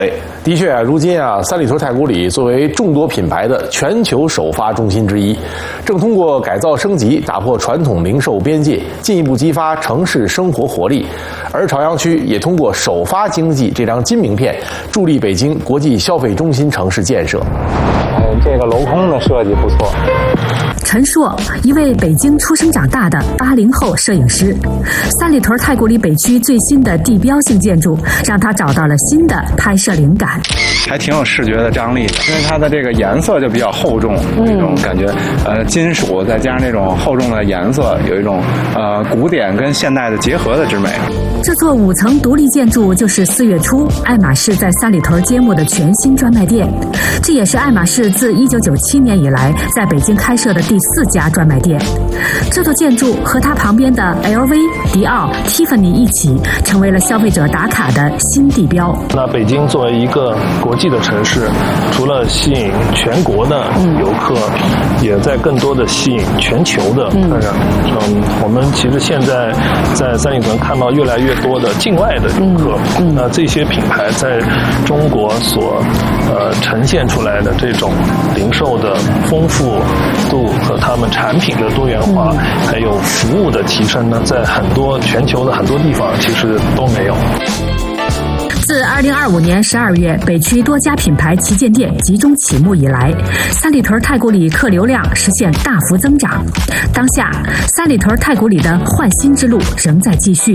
的确啊，如今啊，三里屯太古里作为众多品牌的全球首发中心之一，正通过改造升级，打破传统零售边界，进一步激发城市生活活力。而朝阳区也通过首发经济这张金名片，助力北京国际消费中心城市建设。 这个镂空的设计不错。 陈硕，一位北京出生长大的80后摄影师，三里屯太古里北区最新的地标性建筑，让他找到了新的拍摄灵感。 还挺有视觉的张力的，因为它的这个颜色就比较厚重，那种感觉，金属再加上那种厚重的颜色，有一种古典跟现代的结合的之美。 这座5层独立建筑就是4月初爱马仕在三里屯揭幕的全新专卖店，这也是爱马仕自1997年以来在北京开设的第4家专卖店。这座建筑和它旁边的 LV、迪奥、Tiffany 一起，成为了消费者打卡的新地标。 那北京作为一个国际的城市，除了吸引全国的游客，也在更多的吸引全球的客人。我们其实现在在三里屯看到越来越多的境外的游客，那这些品牌在中国所呈现出来的这种零售的丰富度和他们产品的多元化，还有服务的提升呢，在全球的很多地方其实都没有。 自2025年12月北区多家品牌旗舰店集中启幕以来，三里屯太古里客流量实现大幅增长。当下，三里屯太古里的换新之路仍在继续。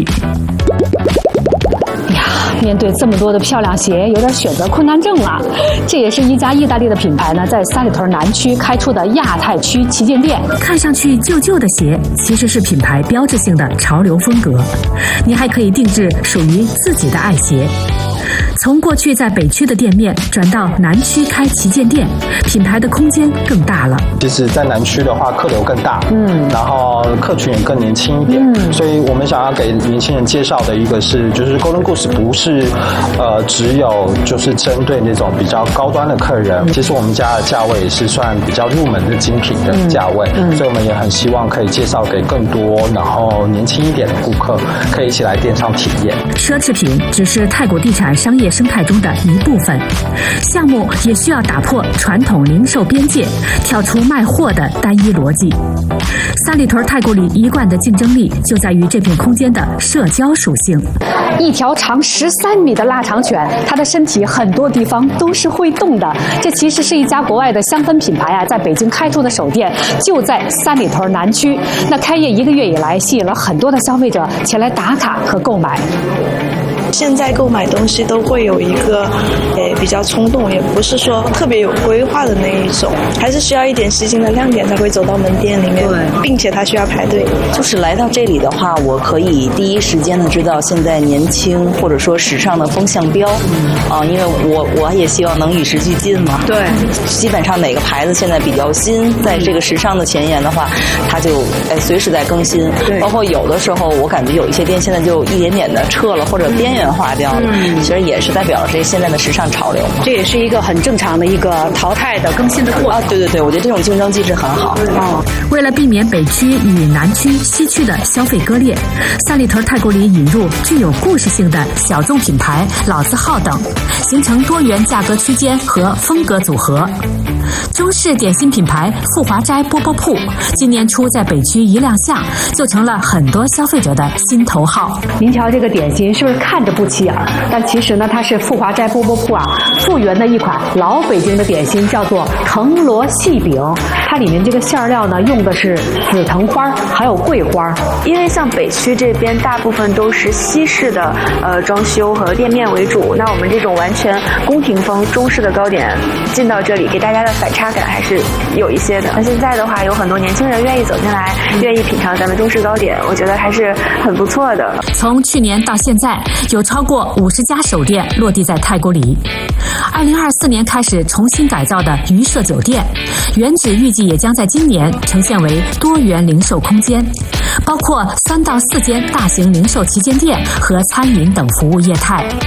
面对这么多的漂亮鞋，有点选择困难症啊。这也是一家意大利的品牌呢，在三里屯南区开出的亚太区旗舰店。 看上去旧旧的鞋，其实是品牌标志性的潮流风格。你还可以定制属于自己的爱鞋。从过去在北区的店面转到南区开旗舰店，品牌的空间更大了。 其实在南区的话，客流更大，然后客群也更年轻一点，所以我们想要给年轻人介绍的一个是，就是 Golden Goose 不是只有就是针对那种比较高端的客人，其实我们家的价位也是算比较入门的精品的价位，所以我们也很希望可以介绍给更多然后年轻一点的顾客，可以一起来店上体验。 奢侈品只是太古地产商业生态中的一部分，项目也需要打破传统零售边界，跳出卖货的单一逻辑。三里屯太古里一贯的竞争力就在于这片空间的社交属性。 一条长13米的腊肠犬，它的身体很多地方都是会动的。这其实是一家国外的香氛品牌啊，在北京开出的首店就在三里屯南区。那开业1个月以来，吸引了很多的消费者前来打卡和购买。 现在购买东西都会有一个比较冲动，也不是说特别有规划的那一种，还是需要一点吸睛的亮点才会走到门店里面，并且它需要排队。 就是来到这里的话，我可以第一时间的知道现在年轻或者说时尚的风向标，因为我也希望能与时俱进嘛。对，基本上哪个牌子现在比较新，在这个时尚的前沿的话，它就随时在更新。包括有的时候我感觉有一些店现在就一点点的撤了或者边缘化掉了，其实也是代表了这现在的时尚潮流。 这也是一个很正常的一个淘汰的更新的过程。 对，我觉得这种竞争机制很好。 为了避免北区与南区、西区的消费割裂，三里屯太古里引入具有故事性的小众品牌老字号等，形成多元价格区间和风格组合。中式点心品牌富华斋饽饽铺今年初在北区一亮相，就成了很多消费者的心头好。 您瞧这个点心是不是看着不起眼？但其实呢，它是富华斋饽饽铺啊复原的一款老北京的点心，叫做藤萝细饼。它里面这个馅料呢，用的是紫藤花还有桂花。 因为像北区这边大部分都是西式的装修和店面为主，那我们这种完全宫廷风中式的糕点进到这里，给大家的反差感还是有一些的。那现在的话，有很多年轻人愿意走进来，愿意品尝咱们中式糕点，我觉得还是很不错的。 从去年到现在，有超过50家首店落地在太古里。2024年开始重新改造的鱼舍酒店，原址预计也将在今年呈现为多元零售空间，包括3到4间大型零售旗舰店和餐饮等服务业态。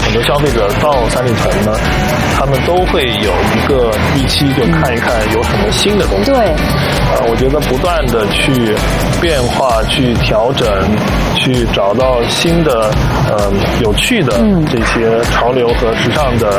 很多消费者到三里屯呢，他们都会有一个预期，就看一看有什么新的东西。 对， 我觉得不断的去变化、去调整、去找到新的有趣的这些潮流和时尚的